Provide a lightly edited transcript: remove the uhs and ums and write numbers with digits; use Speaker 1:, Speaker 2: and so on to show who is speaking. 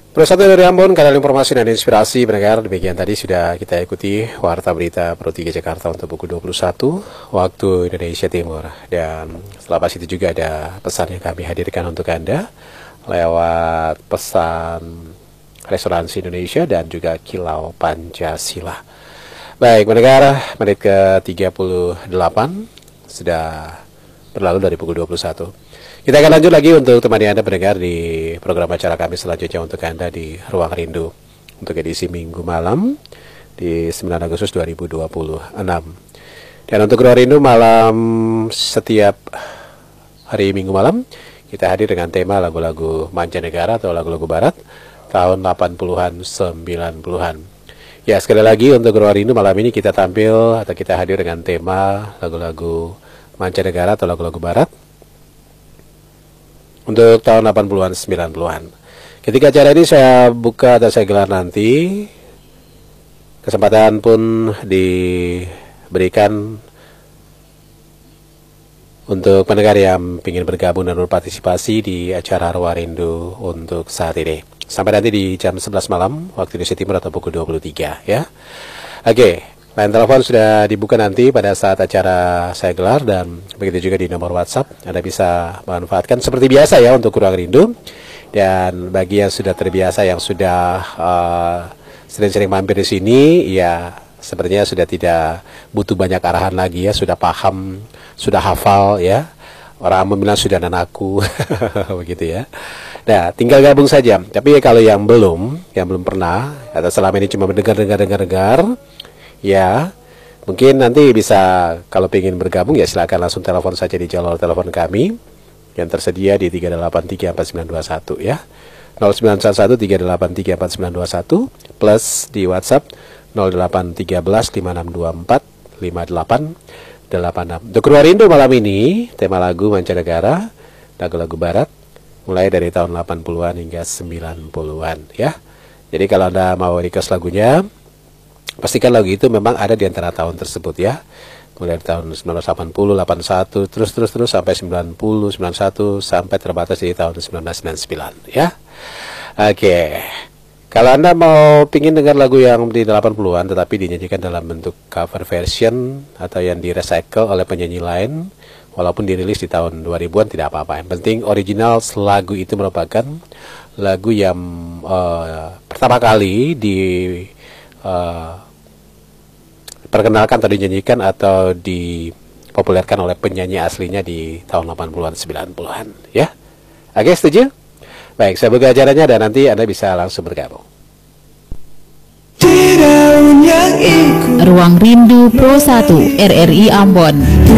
Speaker 1: Bersatu dari Ambon, kanal informasi dan inspirasi pendengar. Demikian tadi sudah kita ikuti Warta Berita Pro 3 Jakarta untuk pukul 21 waktu Indonesia Timur. Dan setelah pas itu juga ada pesan yang kami hadirkan untuk Anda lewat pesan Resonansi Indonesia dan juga Kilau Pancasila. Baik pendengar, menit ke-38 sudah berlalu dari pukul 21. Kita akan lanjut lagi untuk temani Anda pendengar di program acara kami selanjutnya untuk Anda di Ruang Rindu untuk edisi Minggu malam di 9 Agustus 2026. Dan untuk Ruang Rindu malam setiap hari Minggu malam kita hadir dengan tema lagu-lagu mancanegara atau lagu-lagu barat tahun 80-an 90-an. Ya, sekali lagi untuk Ruang Rindu malam ini kita tampil atau kita hadir dengan tema lagu-lagu mancanegara atau lagu-lagu barat untuk tahun 80-an 90-an. Ketika acara ini saya buka atau saya gelar nanti, kesempatan pun diberikan untuk pendengar yang ingin bergabung dan berpartisipasi di acara Ruang Rindu untuk saat ini. Sampai nanti di jam 11 malam waktu Indonesia Timur atau pukul 23 ya. Oke, line telepon sudah dibuka nanti pada saat acara saya gelar dan begitu juga di nomor WhatsApp. Anda bisa manfaatkan seperti biasa ya untuk Ruang Rindu. Dan bagi yang sudah terbiasa, yang sudah sering-sering mampir di sini, ya sepertinya sudah tidak butuh banyak arahan lagi ya, sudah paham, sudah hafal ya. Orang bilang sudah nanaku, begitu ya. Nah, tinggal gabung saja. Tapi kalau yang belum pernah atau selama ini cuma mendengar, ya mungkin nanti bisa kalau ingin bergabung ya silakan langsung telepon saja di jalur telepon kami yang tersedia di 3834921 ya. 0911383491 plus di WhatsApp 081356245886. Untuk Ruang Rindu malam ini tema lagu mancanegara, lagu-lagu barat mulai dari tahun 80-an hingga 90-an ya. Jadi kalau Anda mau request lagunya, pastikan lagu itu memang ada di antara tahun tersebut ya. Mulai dari tahun 1980, 81, terus sampai 90, 91 sampai terbatas di tahun 1999 ya. Oke. Kalau Anda mau pingin dengar lagu yang di 80-an tetapi dinyanyikan dalam bentuk cover version atau yang di-recycle oleh penyanyi lain walaupun dirilis di tahun 2000-an tidak apa-apa. Yang penting original lagu itu merupakan lagu yang pertama kali perkenalkan atau dinyanyikan atau dipopulerkan oleh penyanyi aslinya di tahun 80-an 90-an ya. Oke, setuju? Baik, saya buka acaranya dan nanti Anda bisa langsung bergabung.
Speaker 2: Ruang Rindu Pro 1 RRI Ambon.